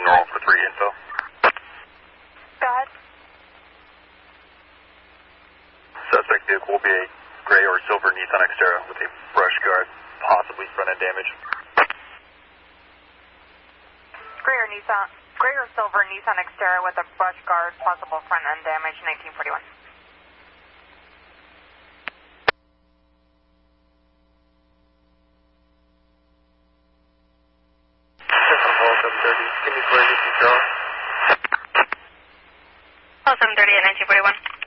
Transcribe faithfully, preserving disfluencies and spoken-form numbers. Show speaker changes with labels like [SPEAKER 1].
[SPEAKER 1] normal for three info.
[SPEAKER 2] Go ahead.
[SPEAKER 1] Suspect vehicle will be a gray or silver Nissan Xterra with a brush guard, possibly front end damage.
[SPEAKER 2] Gray or Nissan, gray or silver Nissan Xterra with a brush guard, possible front end damage, nineteen forty-one.
[SPEAKER 1] seven thirty, can you clear this control?
[SPEAKER 2] Oh, seven thirty at nineteen forty-one.